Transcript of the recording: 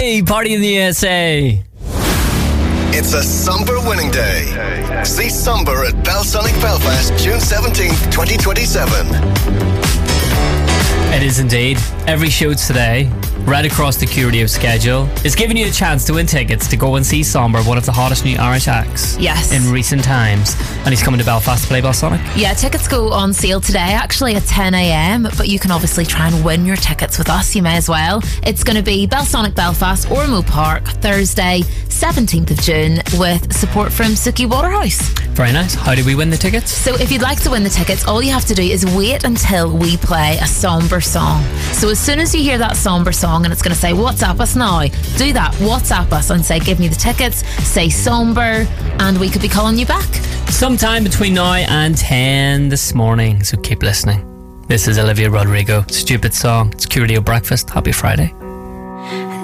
Hey, Party in the USA. It's a Somber winning day. See Somber at Belsonic Belfast, June 17th, 2027. It is indeed. Every show today, right across the Q Radio schedule, is giving you a chance to win tickets to go and see Somber, one of the hottest new Irish acts in recent times. And he's coming to Belfast to play Belsonic. Yeah, tickets go on sale today, actually at 10 a.m, but you can obviously try and win your tickets with us. You may as well. It's going to be Belsonic Belfast, Ormeau Park, Thursday, 17th of June, with support from Suki Waterhouse. Very nice. How do we win the tickets? So if you'd like to win the tickets, all you have to do is wait until we play a somber song. So as soon as you hear that somber song and it's going to say WhatsApp us now, do that. WhatsApp us and say give me the tickets, say somber, and we could be calling you back. Sometime between now and 10 this morning, so keep listening. This is Olivia Rodrigo. Stupid song. It's Q Radio Breakfast. Happy Friday.